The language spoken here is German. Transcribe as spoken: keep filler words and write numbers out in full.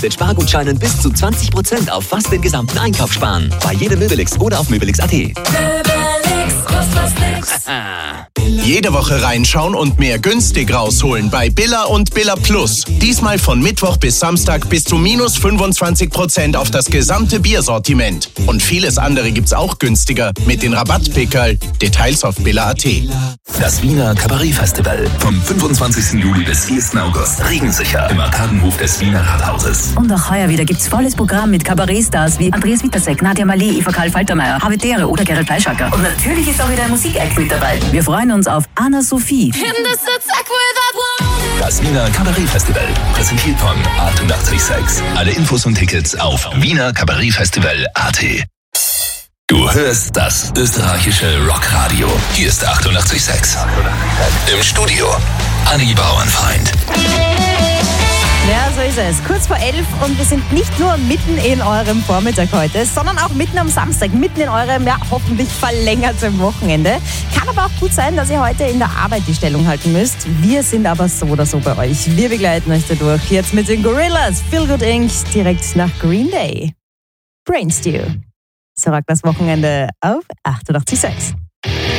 Mit Spargutscheinen bis zu zwanzig Prozent auf fast den gesamten Einkauf sparen. Bei jedem Möbelix oder auf möbelix punkt at. Möbelix, kostet was nix. Jede Woche reinschauen und mehr günstig rausholen bei Billa und Billa Plus. Diesmal von Mittwoch bis Samstag bis zu minus fünfundzwanzig Prozent auf das gesamte Biersortiment. Und vieles andere gibt's auch günstiger mit den Rabattpickerl. Details auf billa punkt at. Das Wiener Kabarett-Festival vom fünfundzwanzigsten Juli bis vierten August. Regensicher im Arkadenhof des Wiener Rathauses. Und auch heuer wieder gibt's volles Programm mit Kabarettstars wie Andreas Wittersek, Nadja Malé, Eva Karl Faltermeier, Habitäre oder Gerrit Fleischacker. Und natürlich ist auch wieder ein Musikact mit dabei. Wir freuen uns auf Anna Sophie. Das Wiener Kabarett-Festival, präsentiert von achtundachtzig Komma sechs. Alle Infos und Tickets auf wiener kabarettfestival punkt at. Du hörst das österreichische Rockradio. Hier ist achtundachtzig Komma sechs. Im Studio Anni Bauernfeind. Ja, so ist es. Kurz vor elf und wir sind nicht nur mitten in eurem Vormittag heute, sondern auch mitten am Samstag, mitten in eurem, ja, hoffentlich verlängerten Wochenende. Kann aber auch gut sein, dass ihr heute in der Arbeit die Stellung halten müsst. Wir sind aber so oder so bei euch. Wir begleiten euch dadurch. Jetzt mit den Gorillas, Feel Good Incorporated, direkt nach Green Day. Brain Stew. So rockt das Wochenende auf achtundachtzig Komma sechs.